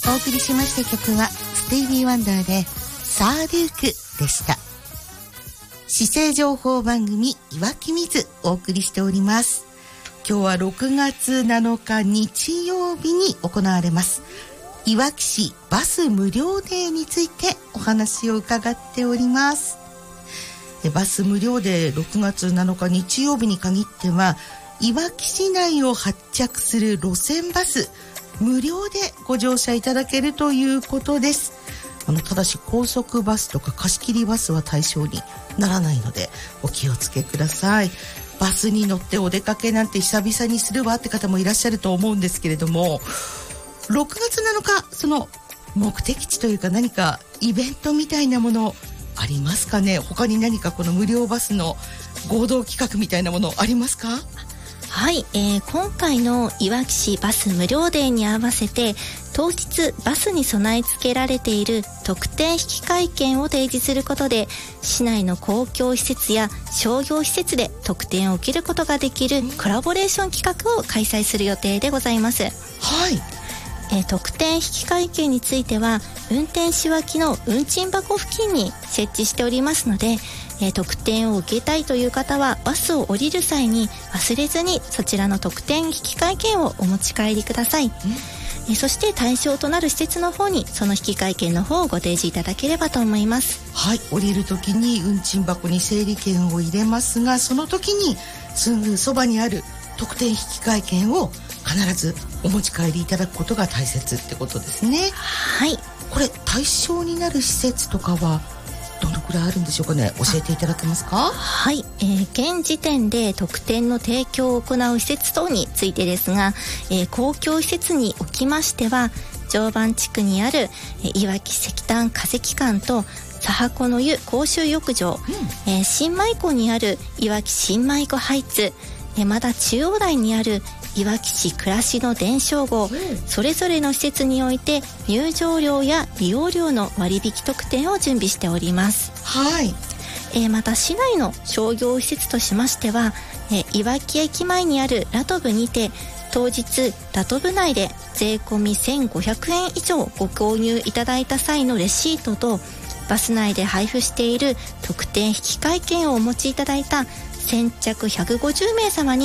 お送りしました曲はスティービー・ワンダーでサールークでした。姿勢情報番組いわきみずお送りしております。今日は6月7日日曜日に行われますいわき市バス無料デーについてお話を伺っております。バス無料デー6月7日日曜日に限ってはいわき市内を発着する路線バス無料でご乗車いただけるということです。ただし高速バスとか貸し切りバスは対象にならないのでお気をつけください。バスに乗ってお出かけなんて久々にするわって方もいらっしゃると思うんですけれども、6月7日その目的地というか何かイベントみたいなものありますかね。他に何かこの無料バスの合同企画みたいなものありますか？ はい、今回のいわき市バス無料デーに合わせて当日バスに備え付けられている特典引換券を提示することで市内の公共施設や商業施設で特典を受けることができるコラボレーション企画を開催する予定でございます。 はい、 特典引換券については運転手脇の運賃箱付近に設置しておりますので、特典を受けたいという方はバスを降りる際に忘れずにそちらの特典引換券をお持ち帰りください。そして対象となる施設の方にその引換券の方をご提示いただければと思います。 はい、降りる時に運賃箱に整理券を入れますが、その時にすぐそばにある特典引換券を必ずお持ち帰りいただくことが大切ってことですね。 はい、 これ対象になる施設とかはどのくらいあるんでしょうかね。教えていただけますか？ はい、現時点で特典の提供を行う施設等についてですが、公共施設におきましては常磐地区にあるいわき石炭化石館と佐波湖の湯公衆浴場、新米湖にあるいわき新米湖ハイツ、また中央台にあるいわき市暮らしの伝承号、それぞれの施設において入場料や利用料の割引特典を準備しております。 はい、 また市内の商業施設としましてはいわき駅前にあるラトブにて当日ラトブ内で税込み1500円以上ご購入いただいた際のレシートとバス内で配布している特典引換券をお持ちいただいた先着150名様に